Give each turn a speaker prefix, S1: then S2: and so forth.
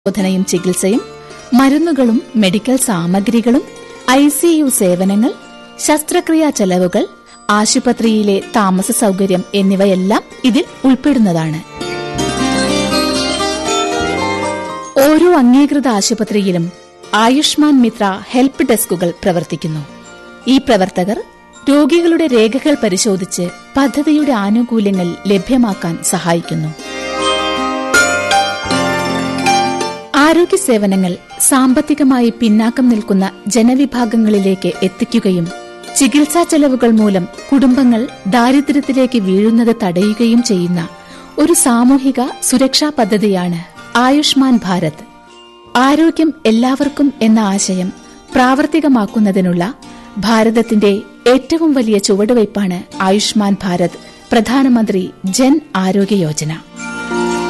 S1: പരിശോധനയും ചികിത്സയും, മരുന്നുകളും മെഡിക്കൽ സാമഗ്രികളും, ICU സേവനങ്ങൾ, ശസ്ത്രക്രിയാ ചെലവുകൾ, ആശുപത്രിയിലെ താമസ സൌകര്യം എന്നിവയെല്ലാം ഇതിൽ ഉൾപ്പെടുന്നതാണ്. ഓരോ അംഗീകൃത ആശുപത്രിയിലും ആയുഷ്മാൻ മിത്ര ഹെൽപ്പ് ഡെസ്കുകൾ പ്രവർത്തിക്കുന്നു. ഈ പ്രവർത്തകർ രോഗികളുടെ രേഖകൾ പരിശോധിച്ച് പദ്ധതിയുടെ ആനുകൂല്യങ്ങൾ ലഭ്യമാക്കാൻ സഹായിക്കുന്നു. ആരോഗ്യ സേവനങ്ങൾ സാമ്പത്തികമായി പിന്നാക്കം നിൽക്കുന്ന ജനവിഭാഗങ്ങളിലേക്ക് എത്തിക്കുകയും ചികിത്സാ ചെലവുകൾ മൂലം കുടുംബങ്ങൾ ദാരിദ്ര്യത്തിലേക്ക് വീഴുന്നത് തടയുകയും ചെയ്യുന്ന ഒരു സാമൂഹിക സുരക്ഷാ പദ്ധതിയാണ് ആയുഷ്മാൻ ഭാരത്. ആരോഗ്യം എല്ലാവർക്കും എന്ന ആശയം പ്രാവർത്തികമാക്കുന്നതിനുള്ള ഭാരതത്തിന്റെ ഏറ്റവും വലിയ ചുവടുവയ്പ്പാണ് ആയുഷ്മാൻ ഭാരത് പ്രധാനമന്ത്രി ജൻ ആരോഗ്യ യോജന.